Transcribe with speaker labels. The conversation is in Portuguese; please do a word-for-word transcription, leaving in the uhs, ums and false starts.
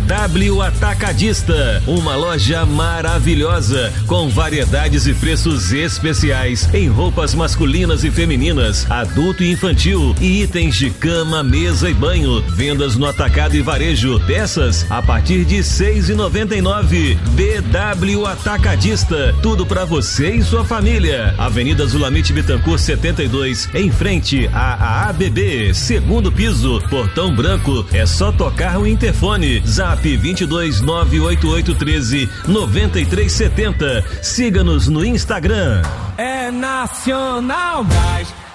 Speaker 1: W Atacadista, uma loja maravilhosa com variedades e preços especiais em roupas masculinas e femininas, adulto e infantil e itens de cama, mesa e banho. Vendas no atacado e varejo. Peças a partir de seis e noventa e nove. B W Atacadista, tudo para você e sua família. Avenida Zulamite Bittencourt setenta e dois, em frente à A B B, segundo piso, Portão Branco. É só tocar o interfone. Zap vinte e dois nove oito oito um três nove três sete zero. Siga-nos no Instagram.
Speaker 2: É Nacional Gás.